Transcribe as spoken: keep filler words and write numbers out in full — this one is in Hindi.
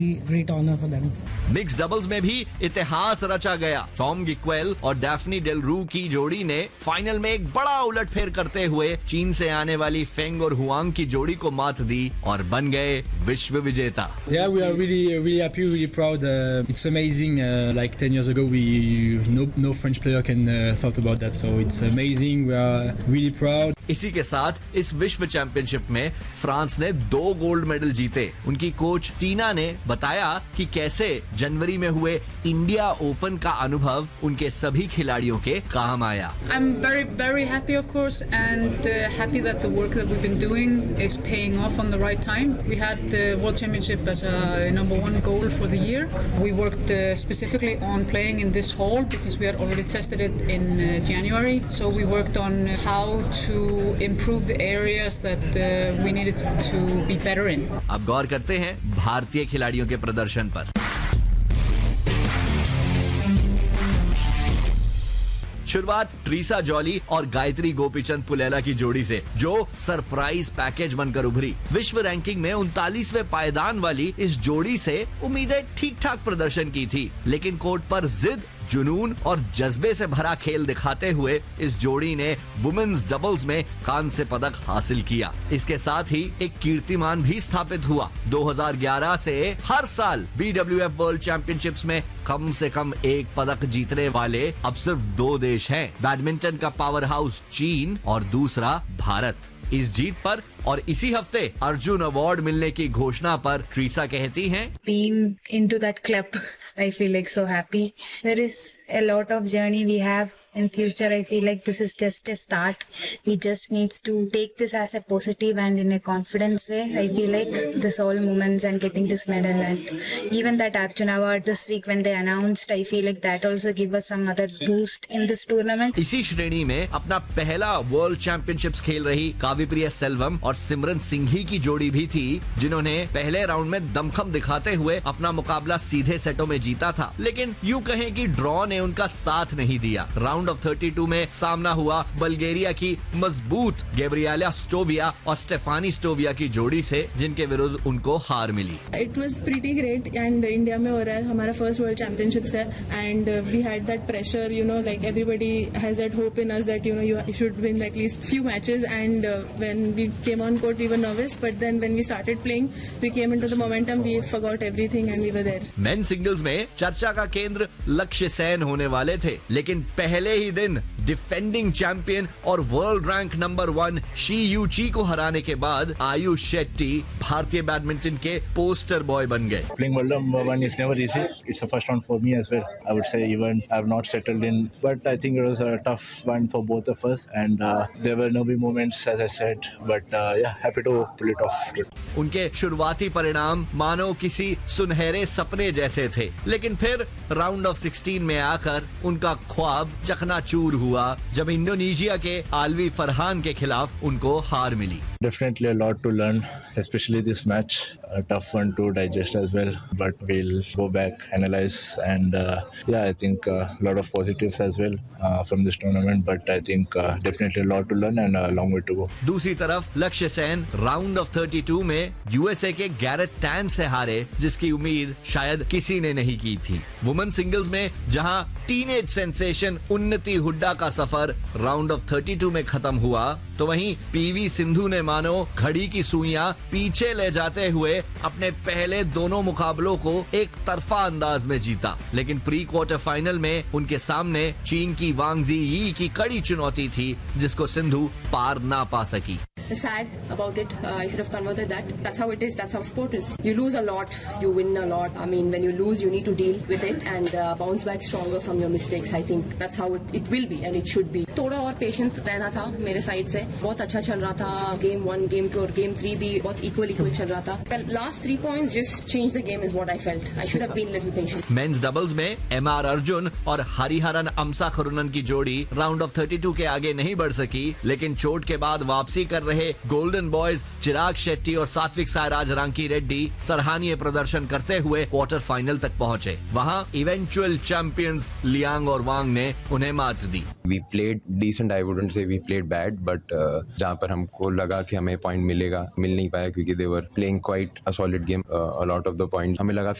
Great honor for them. Mix doubles में भी इतिहास रचा गया। टॉम गिक्वेल और डैफ्नी डेल रू की जोड़ी ने फाइनल में एक बड़ा उलटफेर करते हुए चीन से आने वाली फेंग और हुआंग की जोड़ी को मात दी और बन गए विश्व विजेता। Yeah, we are really, really happy, really proud. Uh, it's amazing. Uh, like ten years ago, we no no French player can uh, thought about that. So it's amazing. We are really proud. इसी के साथ इस विश्व चैंपियनशिप में फ्रांस ने दो गोल्ड मेडल जीते। उनकी कोच टीना ने बताया कि कैसे जनवरी में हुए इंडिया ओपन का अनुभव उनके सभी खिलाड़ियों के काम आया। I'm very very happy of course and uh, happy that the work that we've been doing is paying off on the right time. We had the World Championship as a number one goal for the year. We worked uh, specifically on playing in this hall because we had already tested it in uh, January. So we worked on how to improve the areas that uh, we needed to be better in. अब गौर करते हैं भारतीय खिलाड़ियों के प्रदर्शन पर। शुरुआत ट्रीसा जॉली और गायत्री गोपीचंद पुलेला की जोड़ी से, जो सरप्राइज पैकेज बनकर उभरी। विश्व रैंकिंग में उनतालीसवें पायदान वाली इस जोड़ी से उम्मीदें ठीक ठाक प्रदर्शन की थी, लेकिन कोर्ट पर जिद, जुनून और जज्बे से भरा खेल दिखाते हुए इस जोड़ी ने वुमेन्स डबल्स में कांस्य पदक हासिल किया। इसके साथ ही एक कीर्तिमान भी स्थापित हुआ। दो हज़ार ग्यारह से हर साल B W F world championships में कम से कम एक पदक जीतने वाले अब सिर्फ दो देश हैं, बैडमिंटन का पावर हाउस चीन और दूसरा भारत। इस जीत पर और इसी हफ्ते अर्जुन अवार्ड मिलने की घोषणा पर ट्रीसा कहती हैं, Being into that club, I feel like so happy. There is a lot of journey we have in future. I feel like this is just a start. We just need to take this as a positive and in a confidence way. I feel like this all moments and getting this medal and even that Arjun Award this week when they announced, I feel like that also give us some other boost in this tournament. इसी श्रेणी में अपना पहला वर्ल्ड चैंपियनशिप्स खेल रही काव्यप्रिया सेल्वम और सिमरन सिंघी की जोड़ी भी थी, जिन्होंने पहले राउंड में दमखम दिखाते हुए अपना मुकाबला सीधे सेटों में जीता था, लेकिन यूं कहें कि ड्रॉ ने उनका साथ नहीं दिया। राउंड ऑफ बत्तीस में सामना हुआ बल्गेरिया की मजबूत गैब्रिएला स्टोविया और स्टेफानी स्टोविया की जोड़ी से, जिनके विरुद्ध उनको हार मिली। It was pretty great and India में हो रहा है, हमारा फर्स्ट वर्ल्ड चैंपियनशिप्स है and uh, we had that pressure, you know, like everybody has that hope in us that you know you should win at least few matches and uh, when we came on court we were nervous but then when we started playing we came into the momentum, we forgot everything and we were there. Main singles में चर्चा का केंद्र लक्ष्य सेन होने वाले थे, लेकिन पहले ही दिन डिफेंडिंग चैंपियन और world rank number one she you ची को हराने के बाद आयुष शेट्टी भारतीय बैडमिंटन के पोस्टर बॉय बन गए। Playing world number one is never easy. It's the first round for me as well. I would say even I have not settled in, but I think it was a tough one for both of us, and uh, there were nervy moments as I said, but uh, yeah, happy to pull it off. उनके शुरुआती परिणाम मानो किसी सुनहरे सपने जैसे थे, लेकिन फिर राउंड ऑफ सोलह में आकर उनका ख्वाब चकनाचूर हुआ जब इंडोनेशिया के आलवी फरहान के खिलाफ उनको हार मिली। Definitely a lot to learn, especially this match. A tough one to digest as well, but we'll go back, analyze, and uh, yeah, I think a uh, lot of positives as well uh, from this tournament. But I think uh, definitely a lot to learn and a long way to go. दूसरी तरफ लक्ष्य सेन राउंड ऑफ बत्तीस में यूएसए के गैरेट टैन से हारे, जिसकी उम्मीद शायद किसी ने नहीं की थी। वुमेन सिंगल्स में जहां टीनेज सेंसेशन उन्नति हुड्डा का सफर राउंड ऑफ बत्तीस में खत्म हुआ, तो वहीं पीवी सिंधु ने मानो घड़ी की सुइयां पीछे ले जाते हुए अपने पहले दोनों मुकाबलों को एक तरफा अंदाज में जीता, लेकिन प्री क्वार्टर फाइनल में उनके सामने चीन की वांग जी यी की कड़ी चुनौती थी, जिसको सिंधु पार ना पा सकी। Sad about it. Uh, I should have converted that. That's how it is. That's how sport is. You lose a lot, you win a lot. I mean, when you lose, you need to deal with it and uh, bounce back stronger from your mistakes. I think that's how it, it will be and it should be. थोड़ा और पेशेंस रहना था मेरे साइड से। बहुत अच्छा चल रहा था, गेम वन, गेम टू और गेम थ्री भी बहुत इक्वल इक्वल चल रहा था। The last three points just changed the game is what I felt. I should have been a little patient. Men's doubles में एम आर अर्जुन और हरिहरन अमसाखरुनन की जोड़ी राउंड ऑफ बत्तीस के आगे नहीं बढ़ सकी, लेकिन चोट के बाद वापसी कर रहे गोल्डन बॉयज चिराग शेट्टी और सात्विक साईराज रांकी रेड्डी सराहनीय प्रदर्शन करते हुए क्वार्टर फाइनल तक पहुंचे। वहां इवेंचुअल चैंपियंस लियांग और वांग ने उन्हें मात दी। We played decent. I wouldn't say we played bad, but uh, जहाँ पर हमको लगा कि हमें point मिलेगा, मिल नहीं पाया क्योंकि they were playing quite a solid game. Uh, a lot of the points हमें लगा